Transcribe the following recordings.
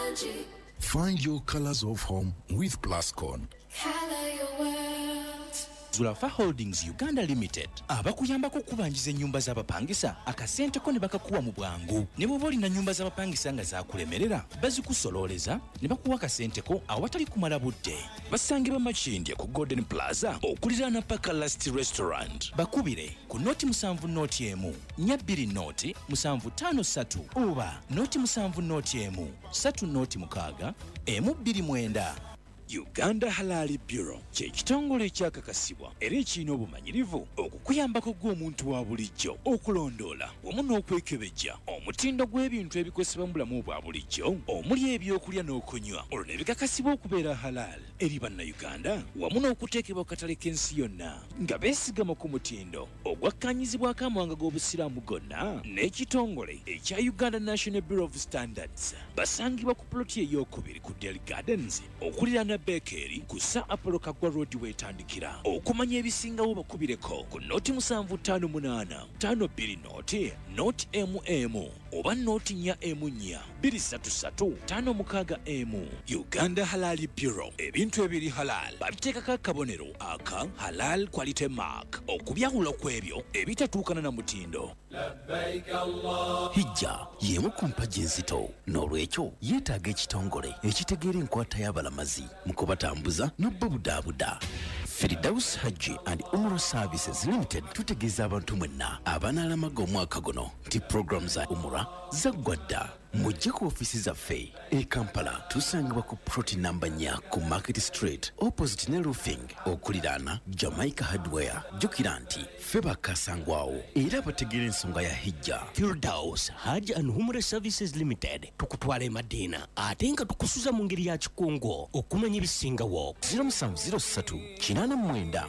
Find your colors of home with Plascon. Color your world. Zulafa Holdings Uganda Limited abakuyambako kubanjiza ennyumba z'abapangisa akasenteko ne bakakuwa mu bwangu. Ne bw'oba olina nnyumba z'abapangisa nga zaakulemerera bazikusololeza ne bakuwa akasenteko awatali kumala budde. Basangibwa Makindye ku Golden Plaza okuliraana Paka Last Restaurant. Bakubire ku noti 7 noti emu 2 noti 753 oba noti 7 noti emu 3 noti 6 emu 29. Uganda Halal Bureau kye kitongole ekyakakasibwa era ekirina obumanyirivu okukuyambako gw'omuntu wa bulijjo okulondoola wamu n'okwekebejja omutindo gw'ebintu ebikozesebwa mu bulamu obwa bulijjo omuli ebyokulya n'okunywa olwo ne bikakasibwa okubeera halal eri bannayuganda wamu n'okuteekebwa ku katale k'ensi yonna nga beesigama ku mutindo ogwakkaanyizibwako amawanga g'obusiraamu gonna n'ekitongole ekya Uganda National Bureau of Standards. Basangibwa ku ploti ey'okubiri ku Dairy Gardens okuliraana Bakery ku Sir Apollo Kagwa Road wetandikira. Okumanya ebisingawo bakubireko ku noti 758 52 noti oba noti 4 233 56 Uganda Halal Bureau. Ebintu ebiri halal babiteekako akabonero aka Halal Quality Mark okubyawula kw'ebyo ebitatuukana na mutindo. Hijja y'emu ku mpagi enzito n'olwekyo yeetaaga ekitongole ekitegeera enkwata y'abalamazi mu kubatambuza n'obbabudaabuda. Firdaus Hajji and Umrah Services Limited tutegeeza abantu mwenna abanaalamaga omwaka guno nti program za Umrah zaggwa dda. Mujje ku ofisi zaffe e Kampala tusangibwa ku ploti namba 4 ku Market Street opposite ne roofing okuliraana Jamaica Hardware. Jjukira nti ffe bakasangwawo era bategeera ensonga ya hijja. Firdaus Hajji and Umrah Services Limited tukutwala e Madina ate nga tukusuza mu ngeri ya kikungo okumanya ebisingawo. 0703 89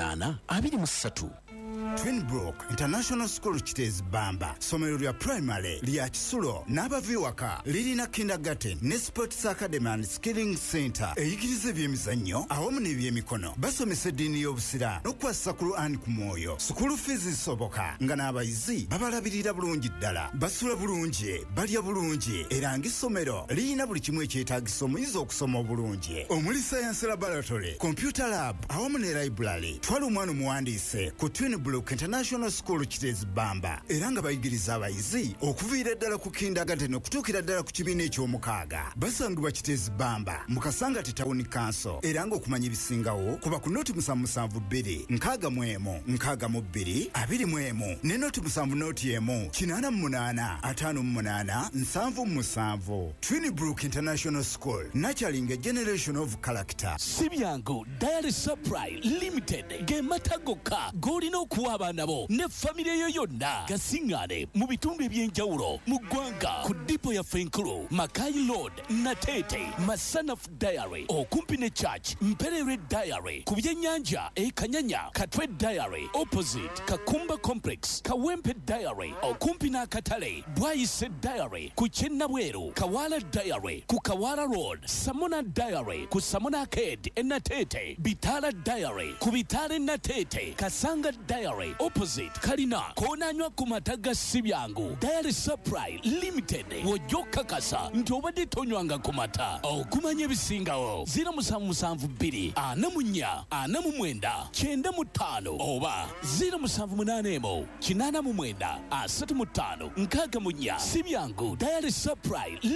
823. Twinbrook International School Kitezi Bamba somero lya primary lya Kisulo n'abaviwaka lirina kindergarten ne sports academy and skilling center eyigiriza ebyemizannyo awamu n'ebyemikono. Basomesa eddiini y'obusira n'okwassa ku Qur'an ku mwoyo. School fees zisoboka nga n'abayizi babalabirira bulungi ddala. Basula bulungi, balya bulungi era ng'essomero lirina buli kimu ekyetaagisa omuyizi okusoma obulungi omuli science laboratory, computer lab awamu ne library. Twala omwana omuwandiise ku Twinbrook International School Kitezi Bamba era nga bayigiriza abayizi okuviira ddala ku kindergarten okutuukira ddala ku kibiina eky'omukaaga. Basangibwa Kitezi Bamba mu Kasangati Town Council era nga okumanya ebisingawo kuba ku noti 772 61 62 21 ne noti 7 noti emu 88 58 77. Twinbrook International School nurturing a generation of character. Sibyango Dairy Supply Limited gematagoka golina okuwa abaana bo ne famire yo yonna gasingane mu bitundu ebyenjawulo mu ggwanga ku dipo ya Fenkulu Makai Road Natete Masanaf Diary okumpi ne Church Mperere Diary ku byennyanja Kanyanya Katwe Diary opposite Kakumba Complex Kawempe Diary okumpi n'akatale Bwayise Diary ku Kyennabweru Kawala Diary ku Kawala Road Samona Diary ku Samona Arcade Natete Bitala Diary ku Bitale Natete Kasanga Diary opposite Kalina konanywa ku mataga Sibyangu Dairy Supply Limited wojoka kasa nti obadde tonywanga ku mata okumanya ebisingawo 0772 44 49 95 oba 0781 89 35 64 Sibyangu Dairy Supply